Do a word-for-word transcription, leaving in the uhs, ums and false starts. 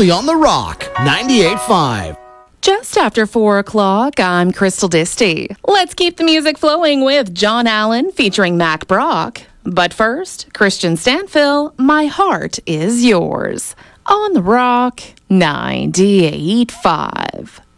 only on The Rock, ninety-eight point five. Just after four o'clock, I'm Crystal Disty. Let's keep the music flowing with John Allen featuring Mac Brock. But first, Christian Stanfill, My Heart Is Yours. On The Rock, ninety-eight point five.